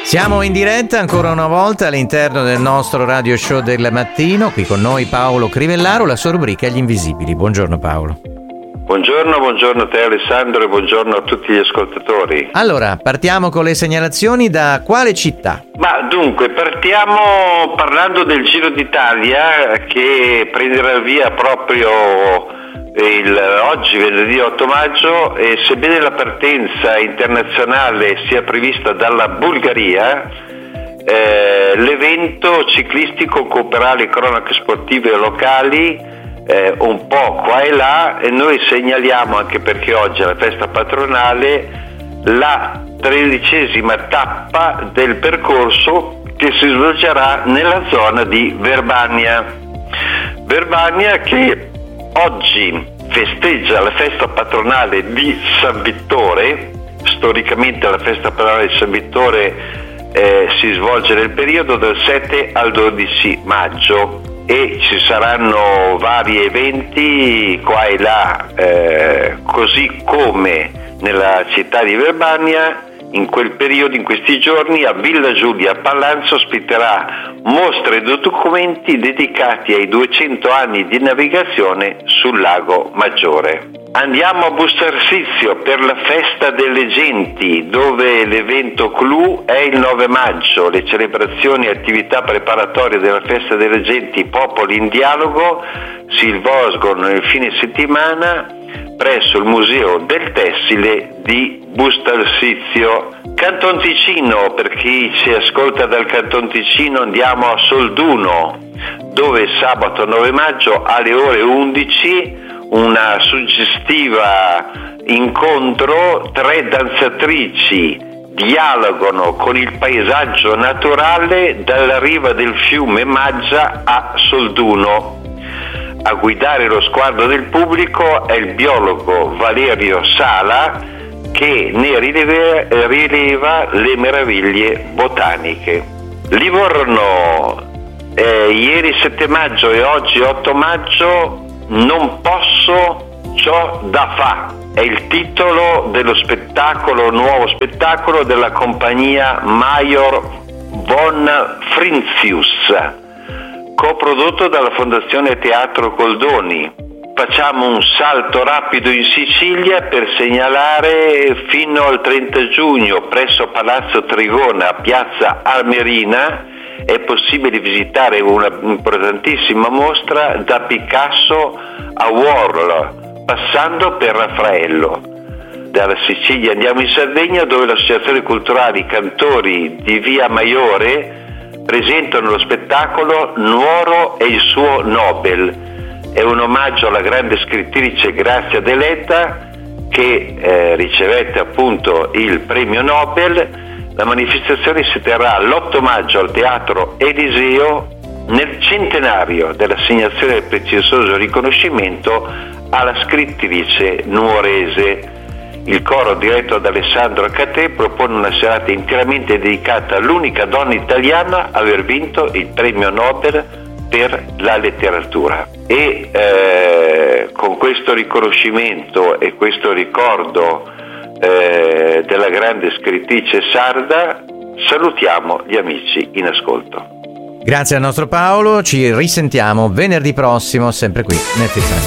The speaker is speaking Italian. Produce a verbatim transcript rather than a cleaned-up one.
Siamo in diretta ancora una volta all'interno del nostro radio show del mattino, qui con noi Paolo Crivellaro, la sua rubrica Gli Invisibili. Buongiorno Paolo. Buongiorno, buongiorno a te Alessandro e buongiorno a tutti gli ascoltatori. Allora, partiamo con le segnalazioni. Da quale città? Ma dunque, partiamo parlando del Giro d'Italia che prenderà il via proprio il, oggi, venerdì otto maggio, e sebbene la partenza internazionale sia prevista dalla Bulgaria, eh, l'evento ciclistico coopererà le cronache sportive locali eh, un po' qua e là, e noi segnaliamo, anche perché oggi è la festa patronale, la tredicesima tappa del percorso che si svolgerà nella zona di Verbania. Verbania che oggi festeggia la festa patronale di San Vittore. Storicamente la festa patronale di San Vittore eh, si svolge nel periodo dal sette al dodici maggio e ci saranno vari eventi qua e là, eh, così come nella città di Verbania. In quel periodo, in questi giorni, a Villa Giulia Pallanza ospiterà mostre e documenti dedicati ai duecento anni di navigazione sul lago Maggiore. Andiamo a Bustarsizio per la festa delle genti, dove l'evento clou è il nove maggio. Le celebrazioni e attività preparatorie della festa delle genti Popoli in Dialogo si svolgono nel fine settimana presso il Museo del Tessile di Bustarsizio. Canton Ticino, per chi ci ascolta dal Canton Ticino, andiamo a Solduno, dove sabato nove maggio alle ore undici una suggestiva incontro, tre danzatrici dialogano con il paesaggio naturale dalla riva del fiume Maggia a Solduno. A guidare lo sguardo del pubblico è il biologo Valerio Sala, che ne rileva, rileva le meraviglie botaniche. Livorno, eh, ieri sette maggio e oggi otto maggio, non posso, c'ho da fa. È il titolo dello spettacolo, nuovo spettacolo della compagnia Major von Frintzius, coprodotto dalla Fondazione Teatro Goldoni. Facciamo un salto rapido in Sicilia per segnalare fino al trenta giugno presso Palazzo Trigona, piazza Armerina, è possibile visitare una importantissima mostra da Picasso a Warhol, passando per Raffaello. Dalla Sicilia andiamo in Sardegna, dove l'Associazione Culturali Cantori di Via Maiore presentano lo spettacolo Nuoro e il suo Nobel. È un omaggio alla grande scrittrice Grazia Deledda, che eh, ricevette appunto il premio Nobel. La manifestazione si terrà l'otto maggio al Teatro Eliseo, nel centenario dell'assegnazione del prezioso riconoscimento alla scrittrice nuorese. Il coro, diretto da Alessandro Catè, propone una serata interamente dedicata all'unica donna italiana a aver vinto il premio Nobel per la letteratura. E eh, con questo riconoscimento e questo ricordo eh, della grande scrittrice sarda, salutiamo gli amici in ascolto. Grazie al nostro Paolo, ci risentiamo venerdì prossimo sempre qui nel Fizzanetti.